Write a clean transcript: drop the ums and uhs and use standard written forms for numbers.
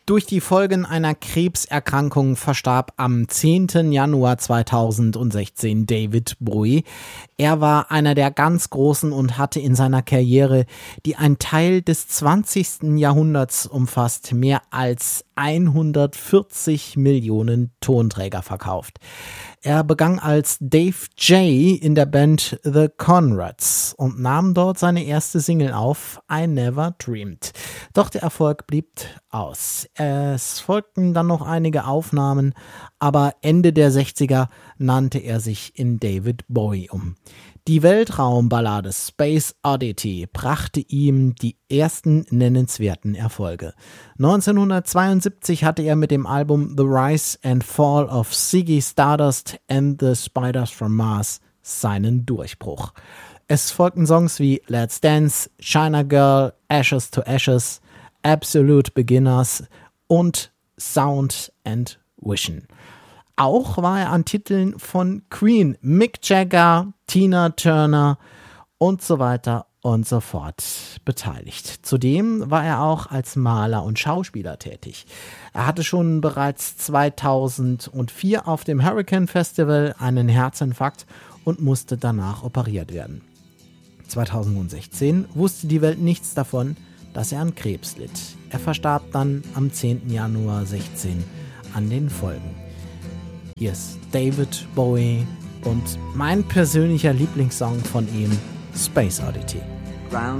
Durch die Folgen einer Krebserkrankung verstarb am 10. Januar 2016 David Bowie. Er war einer der ganz Großen und hatte in seiner Karriere, die einen Teil des 20. Jahrhunderts umfasst, mehr als 140 Millionen Tonträger verkauft. Er begann als Dave J. in der Band The Conrads und nahm dort seine erste Single auf, I Never Dreamed. Doch der Erfolg blieb aus. Es folgten dann noch einige Aufnahmen, aber Ende der 60er nannte er sich in David Bowie um. Die Weltraumballade Space Oddity brachte ihm die ersten nennenswerten Erfolge. 1972 hatte er mit dem Album The Rise and Fall of Ziggy Stardust and the Spiders from Mars seinen Durchbruch. Es folgten Songs wie Let's Dance, China Girl, Ashes to Ashes, Absolute Beginners und Sound and Vision. Auch war er an Titeln von Queen, Mick Jagger, Tina Turner und so weiter und so fort beteiligt. Zudem war er auch als Maler und Schauspieler tätig. Er hatte schon bereits 2004 auf dem Hurricane Festival einen Herzinfarkt und musste danach operiert werden. 2016 wusste die Welt nichts davon, dass er an Krebs litt. Er verstarb dann am 10. Januar 2016 an den Folgen. Hier ist David Bowie und mein persönlicher Lieblingssong von ihm, Space Oddity.